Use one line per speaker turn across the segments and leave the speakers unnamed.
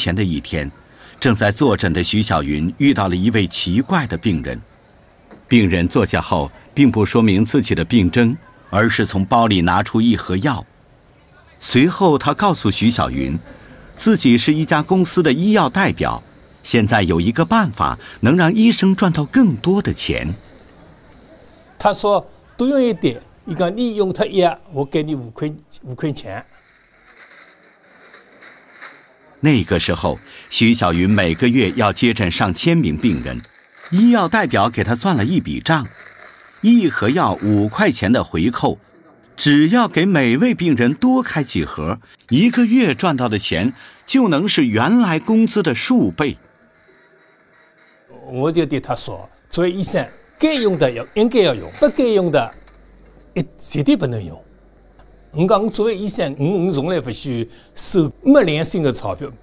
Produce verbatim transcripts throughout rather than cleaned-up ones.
前的一天，正在坐诊的徐小云遇到了一位奇怪的病人。病人坐下后，并不说明自己的病征，而是从包里拿出一盒药。随后他告诉徐小云，自己是一家公司的医药代表，现在有一个办法能让医生赚到更多的钱。
他说多用一点，你讲你用他药，我给你五块五块钱。
那个时候，徐小云每个月要接诊上千名病人，医药代表给他算了一笔账，一盒药五块钱的回扣，只要给每位病人多开几盒，一个月赚到的钱就能是原来工资的数倍。
我就对他说，作为医生，该用的要应该要用，不该用的，一绝对不能用。我讲，我作为医生，我我从来不许收没良心的钞票。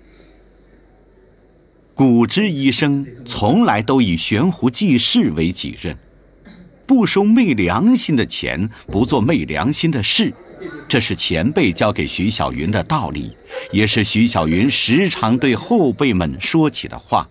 古之医生从来都以悬壶济世为己任，不收昧良心的钱，不做昧良心的事，这是前辈教给徐小云的道理，也是徐小云时常对后辈们说起的话。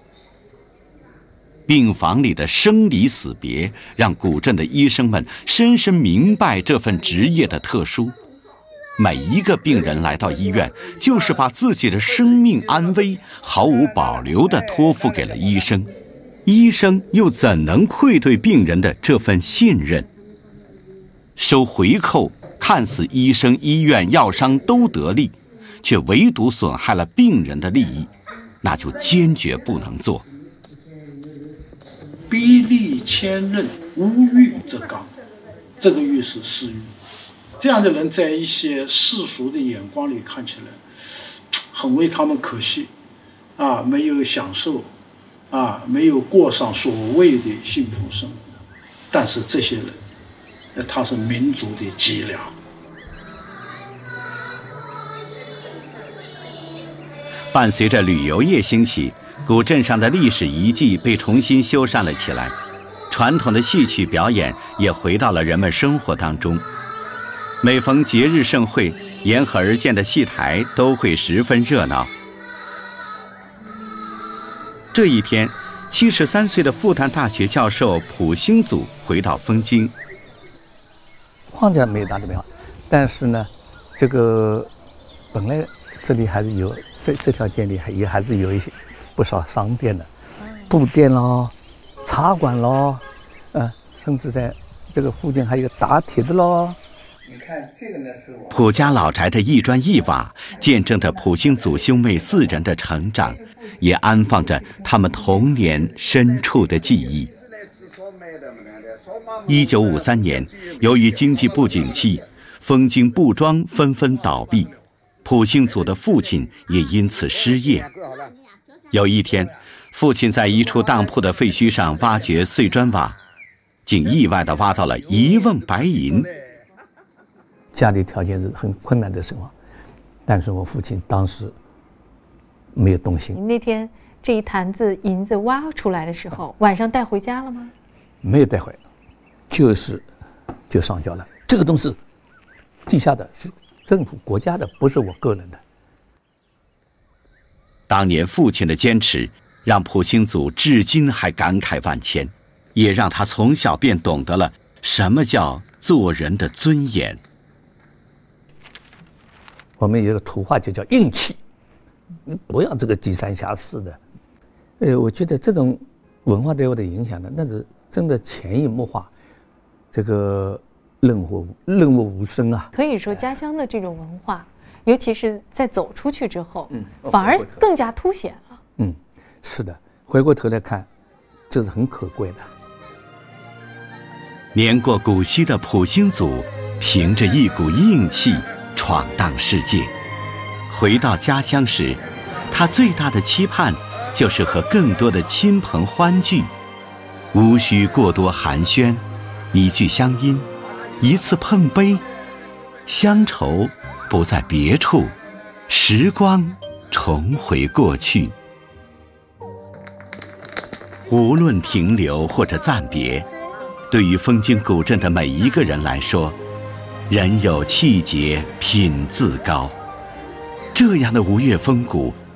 病房里的生离死别，让古镇的医生们深深明白这份职业的特殊。每一个病人来到医院，就是把自己的生命安危毫无保留地托付给了医生，医生又怎能愧对病人的这份信任？收回扣，看似医生、医院、药商都得利，却唯独损害了病人的利益，那就坚决不能做。
逼利千仞，无欲则刚。这个欲是私欲，这样的人在一些世俗的眼光里看起来，很为他们可惜，啊，没有享受，啊，没有过上所谓的幸福生活。但是这些人，他是民族的脊梁。
伴随着旅游业兴起，古镇上的历史遗迹被重新修缮了起来，传统的戏曲表演也回到了人们生活当中。每逢节日盛会，沿河而建的戏台都会十分热闹。这一天，七十三岁的复旦大学教授蒲兴祖回到枫京。
框架没有大的变化，但是呢，这个本来这里还是有这这条街里还也还是有一些不少商店的，布店咯，茶馆咯，呃，甚至在这个附近还有打铁的咯。
你看这个呢是我
蒲家老宅的一砖一瓦，见证着蒲兴祖兄妹四人的成长，也安放着他们童年深处的记忆。一九五三年，由于经济不景气，枫京布庄纷纷倒闭，蒲兴祖的父亲也因此失业。有一天，父亲在一处当铺的废墟上挖掘碎砖瓦，竟意外地挖到了一瓮白银。
家里条件是很困难的生活，但是我父亲当时没有动心。
那天这一坛子银子挖出来的时候，晚上带回家了吗？
没有带回，就是就上交了。这个东西地下的，是政府国家的，不是我个人的。
当年父亲的坚持，让蒲兴祖至今还感慨万千，也让他从小便懂得了什么叫做人的尊严。
我们有个土话就叫硬气，你不要这个低三下四的。呃，我觉得这种文化对我的影响呢，那是真的潜移默化，这个润物润物无声啊。
可以说家乡的这种文化，尤其是在走出去之后，嗯，反而更加凸显了。
嗯，是的，回过头来看，这是很可贵的。
年过古稀的蒲兴祖，凭着一股硬气闯荡世界。回到家乡时，他最大的期盼就是和更多的亲朋欢聚，无需过多寒暄，一句乡音，一次碰杯，乡愁不在别处，时光重回过去。无论停留或者暂别，对于枫京古镇的每一个人来说，人有气节，品自高。这样的吴越风骨，